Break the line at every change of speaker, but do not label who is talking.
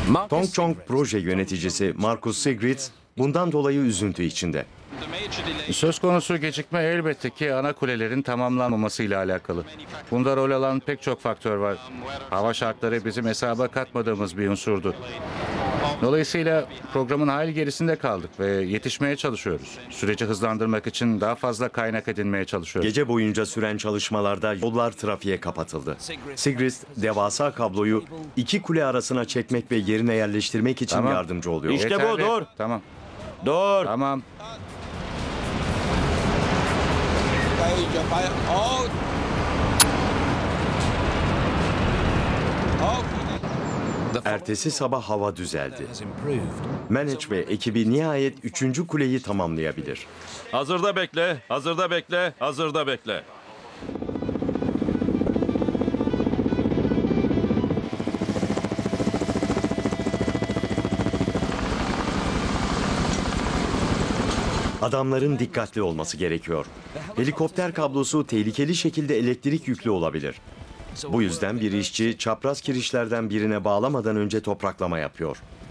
Tongchong proje yöneticisi Marcus Sigrid bundan dolayı üzüntü içinde.
Söz konusu gecikme elbette ki ana kulelerin tamamlanmamasıyla alakalı. Bunda rol alan pek çok faktör var. Hava şartları bizim hesaba katmadığımız bir unsurdu. Dolayısıyla programın hayli gerisinde kaldık ve yetişmeye çalışıyoruz. Süreci hızlandırmak için daha fazla kaynak edinmeye çalışıyoruz.
Gece boyunca süren çalışmalarda yollar trafiğe kapatıldı. Sigrid devasa kabloyu iki kule arasına çekmek ve yerine yerleştirmek için
Tamam.
yardımcı oluyor.
İşte bu,
Yeterli.
dur.
Tamam.
Dur.
Tamam.
Ertesi sabah hava düzeldi. Manage ve ekibi nihayet 3. kuleyi tamamlayabilir.
Hazırda bekle, hazırda bekle, hazırda bekle.
Adamların dikkatli olması gerekiyor. Helikopter kablosu tehlikeli şekilde elektrik yüklü olabilir. Bu yüzden bir işçi çapraz kirişlerden birine bağlamadan önce topraklama yapıyor.